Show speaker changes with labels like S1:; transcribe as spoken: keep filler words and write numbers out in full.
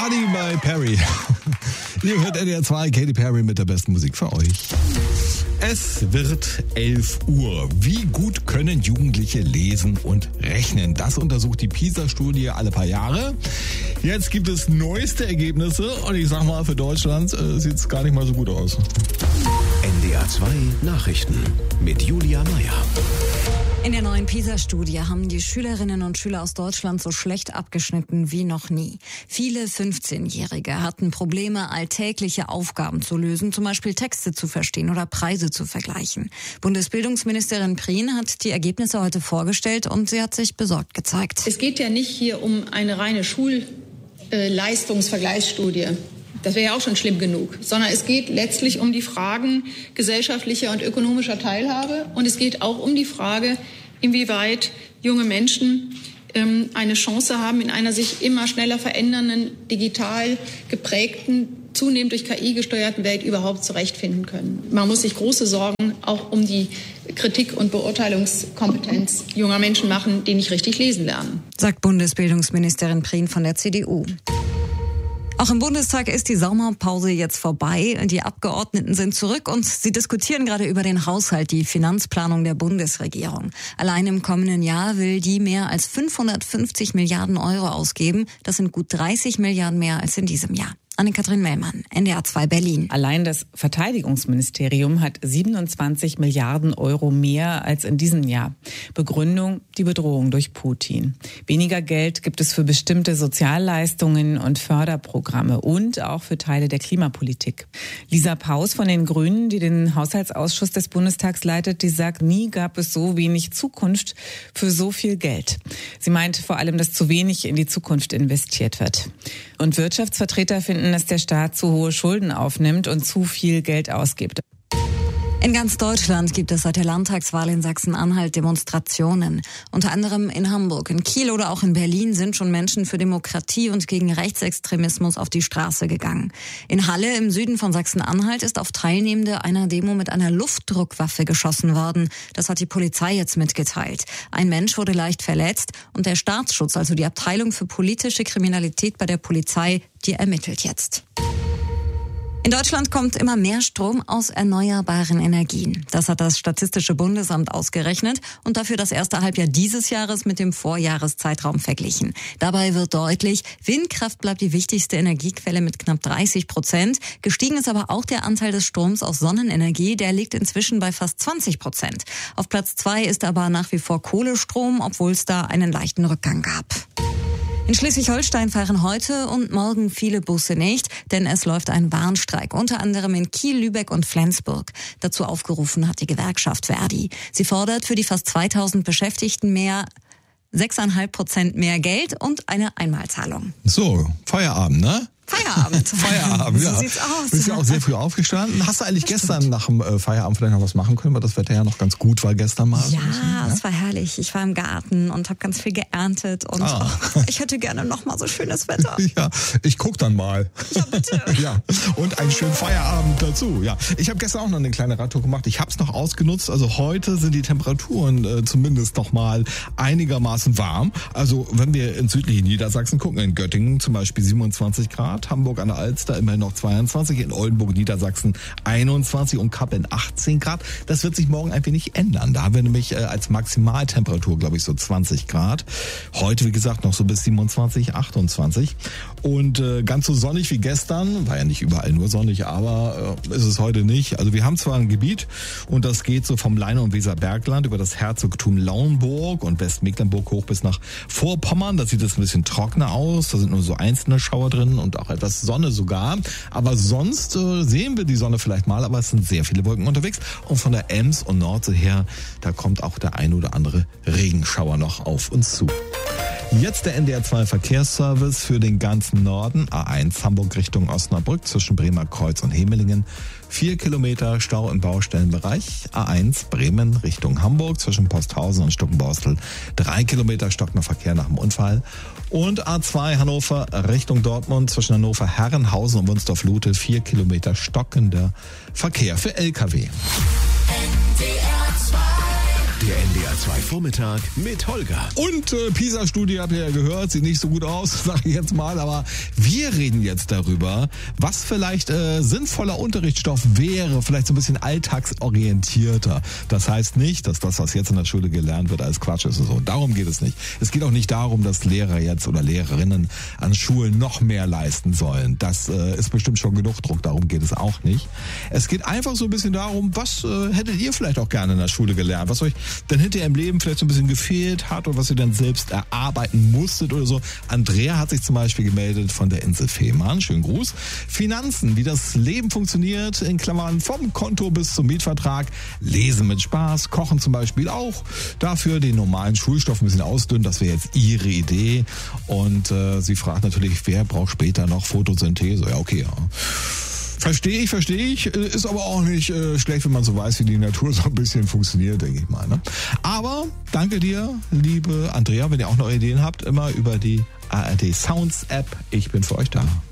S1: Party bei Perry. Ihr hört N D R zwei, Katy Perry mit der besten Musik für euch. Es wird elf Uhr. Wie gut können Jugendliche lesen und rechnen? Das untersucht die PISA-Studie alle paar Jahre. Jetzt gibt es neueste Ergebnisse und ich sag mal, für Deutschland äh, sieht es gar nicht mal so gut aus.
S2: N D R zwei Nachrichten mit Julia Meyer.
S3: In der neuen PISA-Studie haben die Schülerinnen und Schüler aus Deutschland so schlecht abgeschnitten wie noch nie. Viele fünfzehnjährige hatten Probleme, alltägliche Aufgaben zu lösen, zum Beispiel Texte zu verstehen oder Preise zu vergleichen. Bundesbildungsministerin Prien hat die Ergebnisse heute vorgestellt und sie hat sich besorgt gezeigt.
S4: Es geht ja nicht hier um eine reine Schulleistungsvergleichsstudie. Das wäre ja auch schon schlimm genug, sondern es geht letztlich um die Fragen gesellschaftlicher und ökonomischer Teilhabe und es geht auch um die Frage, inwieweit junge Menschen ähm, eine Chance haben, in einer sich immer schneller verändernden, digital geprägten, zunehmend durch K I gesteuerten Welt überhaupt zurechtfinden können. Man muss sich große Sorgen auch um die Kritik- und Beurteilungskompetenz junger Menschen machen, die nicht richtig lesen lernen,
S3: sagt Bundesbildungsministerin Prien von der C D U. Auch im Bundestag ist die Sommerpause jetzt vorbei. Die Abgeordneten sind zurück und sie diskutieren gerade über den Haushalt, die Finanzplanung der Bundesregierung. Allein im kommenden Jahr will die mehr als fünfhundertfünfzig Milliarden Euro ausgeben. Das sind gut dreißig Milliarden mehr als in diesem Jahr. Anne-Kathrin Mellmann, N D R zwei Berlin.
S5: Allein das Verteidigungsministerium hat siebenundzwanzig Milliarden Euro mehr als in diesem Jahr. Begründung, die Bedrohung durch Putin. Weniger Geld gibt es für bestimmte Sozialleistungen und Förderprogramme und auch für Teile der Klimapolitik. Lisa Paus von den Grünen, die den Haushaltsausschuss des Bundestags leitet, die sagt, nie gab es so wenig Zukunft für so viel Geld. Sie meint vor allem, dass zu wenig in die Zukunft investiert wird. Und Wirtschaftsvertreter finden, dass der Staat zu hohe Schulden aufnimmt und zu viel Geld ausgibt.
S3: In ganz Deutschland gibt es seit der Landtagswahl in Sachsen-Anhalt Demonstrationen. Unter anderem in Hamburg, in Kiel oder auch in Berlin sind schon Menschen für Demokratie und gegen Rechtsextremismus auf die Straße gegangen. In Halle im Süden von Sachsen-Anhalt ist auf Teilnehmende einer Demo mit einer Luftdruckwaffe geschossen worden. Das hat die Polizei jetzt mitgeteilt. Ein Mensch wurde leicht verletzt und der Staatsschutz, also die Abteilung für politische Kriminalität bei der Polizei, die ermittelt jetzt. In Deutschland kommt immer mehr Strom aus erneuerbaren Energien. Das hat das Statistische Bundesamt ausgerechnet und dafür das erste Halbjahr dieses Jahres mit dem Vorjahreszeitraum verglichen. Dabei wird deutlich, Windkraft bleibt die wichtigste Energiequelle mit knapp dreißig Prozent. Gestiegen ist aber auch der Anteil des Stroms aus Sonnenenergie, der liegt inzwischen bei fast zwanzig Prozent. Auf Platz zwei ist aber nach wie vor Kohlestrom, obwohl es da einen leichten Rückgang gab. In Schleswig-Holstein fahren heute und morgen viele Busse nicht, denn es läuft ein Warnstreik, unter anderem in Kiel, Lübeck und Flensburg. Dazu aufgerufen hat die Gewerkschaft Verdi. Sie fordert für die fast zweitausend Beschäftigten mehr sechs Komma fünf Prozent mehr Geld und eine Einmalzahlung.
S1: So, Feierabend, ne?
S3: Feierabend.
S1: Feierabend, ja.
S3: So sieht's aus.
S1: Bist ja auch sehr früh aufgestanden. Hast du eigentlich das gestern stimmt. nach dem äh, Feierabend vielleicht noch was machen können, weil das Wetter ja noch ganz gut war gestern mal?
S3: Ja,
S1: so ja?
S3: es war herrlich. Ich war im Garten und habe ganz viel geerntet und
S1: ah.
S3: oh, ich hätte gerne noch mal so schönes Wetter.
S1: Ja, ich guck dann mal.
S3: Ja, bitte.
S1: Ja, und einen schönen Feierabend dazu. Ja, ich habe gestern auch noch eine kleine Radtour gemacht. Ich habe es noch ausgenutzt. Also heute sind die Temperaturen äh, zumindest noch mal einigermaßen warm. Also wenn wir in südlichen Niedersachsen gucken, in Göttingen zum Beispiel siebenundzwanzig Grad, Hamburg an der Alster immerhin noch zweiundzwanzig, in Oldenburg, Niedersachsen einundzwanzig und Kappeln achtzehn Grad. Das wird sich morgen ein wenig ändern. Da haben wir nämlich äh, als Maximaltemperatur, glaube ich, so zwanzig Grad. Heute, wie gesagt, noch so bis siebenundzwanzig, achtundzwanzig. Und äh, ganz so sonnig wie gestern, war ja nicht überall nur sonnig, aber äh, ist es heute nicht. Also wir haben zwar ein Gebiet und das geht so vom Leine- und Weserbergland über das Herzogtum Lauenburg und Westmecklenburg hoch bis nach Vorpommern. Da sieht es ein bisschen trockener aus. Da sind nur so einzelne Schauer drin und auch etwas Sonne sogar. Aber sonst äh, sehen wir die Sonne vielleicht mal, aber es sind sehr viele Wolken unterwegs. Und von der Ems und Nordsee her, da kommt auch der ein oder andere Regenschauer noch auf uns zu. Jetzt der N D R zwei Verkehrsservice für den ganzen Norden. A eins Hamburg Richtung Osnabrück zwischen Bremer Kreuz und Hemelingen. Vier Kilometer Stau im Baustellenbereich. A eins Bremen Richtung Hamburg zwischen Posthausen und Stuckenborstel. Drei Kilometer stockender Verkehr nach dem Unfall. Und A zwei Hannover Richtung Dortmund zwischen Hannover Herrenhausen und Wunsdorf-Lute. Vier Kilometer stockender Verkehr für L K W.
S2: Der N D R R zwei Vormittag mit Holger.
S1: Und äh, PISA-Studie habt ihr ja gehört, sieht nicht so gut aus, sage ich jetzt mal. Aber wir reden jetzt darüber, was vielleicht äh, sinnvoller Unterrichtsstoff wäre, vielleicht so ein bisschen alltagsorientierter. Das heißt nicht, dass das, was jetzt in der Schule gelernt wird, alles Quatsch ist. So. Darum geht es nicht. Es geht auch nicht darum, dass Lehrer jetzt oder Lehrerinnen an Schulen noch mehr leisten sollen. Das äh, ist bestimmt schon genug Druck, darum geht es auch nicht. Es geht einfach so ein bisschen darum, was äh, hättet ihr vielleicht auch gerne in der Schule gelernt, was euch dann hinterher im Leben vielleicht so ein bisschen gefehlt hat oder was ihr dann selbst erarbeiten musstet oder so. Andrea hat sich zum Beispiel gemeldet von der Insel Fehmarn. Schönen Gruß. Finanzen, wie das Leben funktioniert, in Klammern vom Konto bis zum Mietvertrag. Lesen mit Spaß, Kochen zum Beispiel auch. Dafür den normalen Schulstoff ein bisschen ausdünnen, das wäre jetzt ihre Idee. Und äh, sie fragt natürlich, wer braucht später noch Photosynthese? Ja, okay, ja. Verstehe ich, verstehe ich. Ist aber auch nicht äh, schlecht, wenn man so weiß, wie die Natur so ein bisschen funktioniert, denke ich mal. Ne? Aber danke dir, liebe Andrea, wenn ihr auch noch Ideen habt, immer über die A R D Sounds App. Ich bin für euch da.